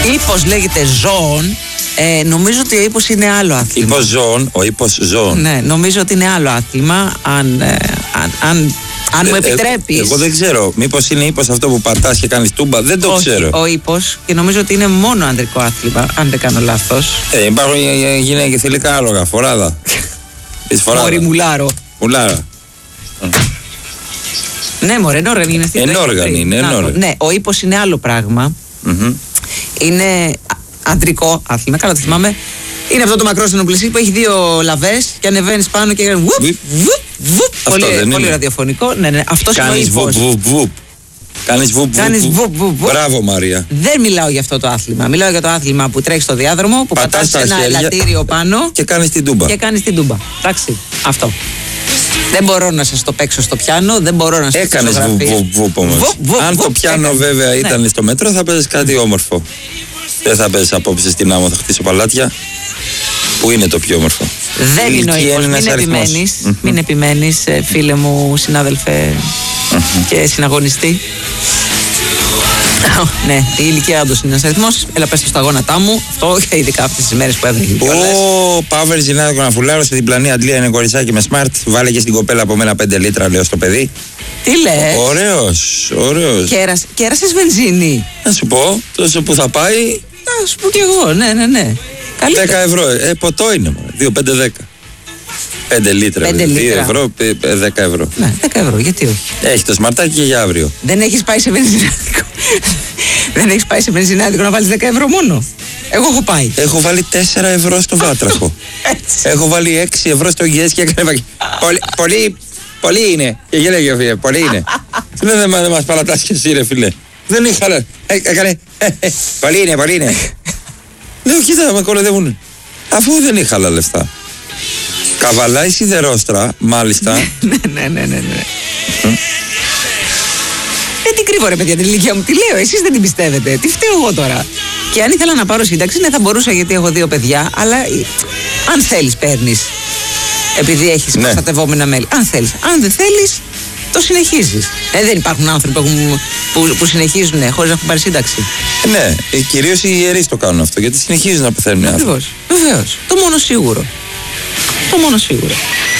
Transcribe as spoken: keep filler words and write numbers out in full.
ύπος λέγεται ζώων. Ε, νομίζω ότι ο ύπος είναι άλλο άθλημα. Ύπος ζώων, ο ύπος ζώων. Ναι, νομίζω ότι είναι άλλο άθλημα. Αν, ε, αν, αν, αν ε, μου επιτρέπεις. Ε, εγώ δεν ξέρω. Μήπως είναι ύπος αυτό που πατάς και κάνεις τούμπα. Δεν το όχι, ξέρω. Ο ύπος, και νομίζω ότι είναι μόνο ανδρικό άθλημα, αν δεν κάνω λάθος. Ε, υπάρχουν γυναίκες και θηλυκά άλογα. Φοράδα. Μωρή μουλάρο. Μουλάρα. Ναι, μωρέ, ενόργανη είναι αυτή. Ενόργανη είναι, ενόργανη. Ναι, ο ύπος είναι άλλο πράγμα. Mm-hmm. Είναι ανδρικό άθλημα, καλά το θυμάμαι. Είναι αυτό το μακρό στενοπλαισί που έχει δύο λαβές και ανεβαίνεις πάνω και κάνει βουπ, βουπ, βουπ. Πολύ, πολύ ραδιοφωνικό. Ναι, ναι, αυτός είναι ο ύπος. Βουπ, βουπ. Κάνεις βουπ, Κάνεις βουπ, βουπ, βουπ, βουπ. Μπράβο, Μαρία. Δεν μιλάω για αυτό το άθλημα. Μιλάω για το άθλημα που τρέχεις στο διάδρομο, που πατάς ένα ελαττήριο πάνω και κάνεις την τούμπα. Και κάνεις την τούμπα. Εντάξει, αυτό. Δεν μπορώ να σας το παίξω στο πιάνο, δεν μπορώ να σας το έκανες βουπ, βουπ, βουπ όμως. Αν το πιάνο βέβαια ήταν ναι. στο μέτρο, θα παίζεις κάτι όμορφο. Δεν θα παίζεις απόψε στην άμμο, θα χτίσω παλάτια. Που είναι το πιο όμορφο. Δεν είναι ο ύπος. Μην επιμένεις, mm-hmm. μην επιμένεις, φίλε μου, συνάδελφε mm-hmm. και συναγωνιστή. Ναι, η ηλικία όντως είναι ένας αριθμός. Έλα πες το στα γόνατά μου. Αυτό και ειδικά αυτές τις μέρες που έβρεχε. Ω, Παύλ Ζηνάδικο να φουλάρω στη διπλανή Αντλία, είναι κοριτσάκι με smart. Βάλε και στην κοπέλα από μένα πέντε λίτρα, λέω στο παιδί. Τι λες? Ωραίος, ωραίος. Κέρας, κέρασες βενζίνη. Να σου πω, τόσο που θα πάει. Να σου πω κι εγώ, ναι, ναι, ναι. Καλύτερα. δέκα ευρώ, ε, ποτό είναι μόνο. δύο, πέντε, δέκα. πέντε λίτρα, δύο ευρώ, δέκα ευρώ. Ναι, δέκα ευρώ, γιατί όχι. Έχει το σμαρτάκι και για αύριο. Δεν έχεις πάει σε βενζινάδικο. Δεν έχεις πάει σε βενζινάδικο να βάλεις δέκα ευρώ μόνο. Εγώ έχω πάει. Έχω βάλει τέσσερα ευρώ στο Βάτραχο. Έχω βάλει έξι ευρώ στο Γκιές και έκανε. Πολύ, πολύ, πολύ είναι. Και γέλεγε, φίλε, πολύ είναι. Τι λέει, δεν μας παρατάς και εσύ, ρε φίλε. Δεν είχα. Έκανε. Πολύ είναι, πολύ είναι. Λέω, κοίτα, με κοροϊδεύουν. Αφού δεν είχα άλλα λεφτά. Καβαλάει σιδερόστρα, μάλιστα. Ναι, ναι, ναι, ναι. Ε, τι κρύβω ρε παιδιά την ηλικία μου, τι λέω, εσείς δεν την πιστεύετε, τι φταίω εγώ τώρα. Και αν ήθελα να πάρω σύνταξη, ναι, θα μπορούσα γιατί έχω δύο παιδιά, αλλά αν θέλεις παίρνεις, επειδή έχεις ναι. προστατευόμενα μέλη. Αν θέλεις, αν δεν θέλεις, το συνεχίζεις. Ε, δεν υπάρχουν άνθρωποι που, έχουν, που, που συνεχίζουν χωρίς να έχουν πάρει σύνταξη. Ναι, κυρίως οι ιερείς το κάνουν αυτό, γιατί συνεχίζουν να πεθαίνουν οι άνθρωποι. Βεβαίως, το μόνο σίγουρο. Το μόνο σίγουρο.